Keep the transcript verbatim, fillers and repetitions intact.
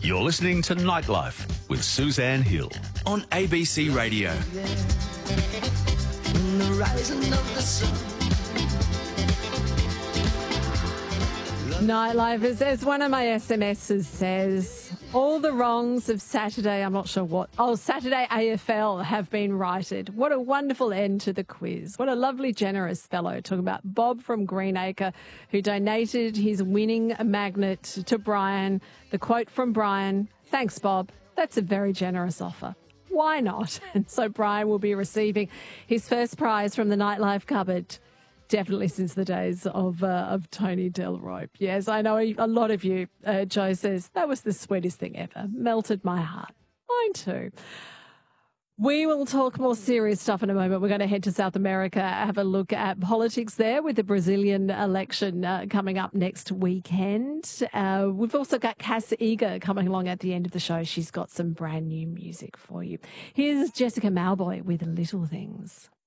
You're listening to Nightlife with Suzanne Hill on A B C Radio. The rising of the sun. Nightlife, as, as one of my S M Ses says, all the wrongs of Saturday, I'm not sure what, oh, Saturday A F L have been righted. What a wonderful end to the quiz. What a lovely, generous fellow. Talking about Bob from Greenacre, who donated his winning magnet to Brian. The quote from Brian, "Thanks, Bob. That's a very generous offer. Why not?" And so Brian will be receiving his first prize from the Nightlife cupboard. Definitely since the days of uh, of Tony Delroy. Yes, I know a lot of you, uh, Joe says, that was the sweetest thing ever. Melted my heart. Mine too. We will talk more serious stuff in a moment. We're going to head to South America, have a look at politics there with the Brazilian election uh, coming up next weekend. Uh, we've also got Cass Eager coming along at the end of the show. She's got some brand new music for you. Here's Jessica Mauboy with Little Things.